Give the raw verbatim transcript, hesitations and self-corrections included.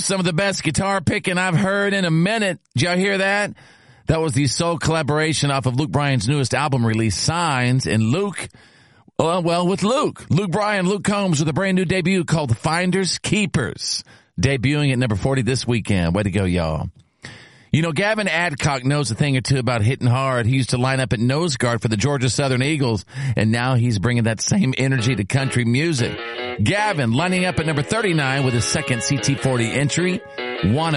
some of the best guitar picking I've heard in a minute. Did y'all hear that? That was the soul collaboration off of Luke Bryan's newest album release, Signs, and Luke, well, well, with Luke. Luke Bryan, Luke Combs with a brand new debut called Finders Keepers, debuting at number forty this weekend. Way to go, y'all. You know, Gavin Adcock knows a thing or two about hitting hard. He used to line up at nose guard for the Georgia Southern Eagles, and now he's bringing that same energy to country music. Gavin lining up at number thirty-nine with his second C T forty entry, Wanna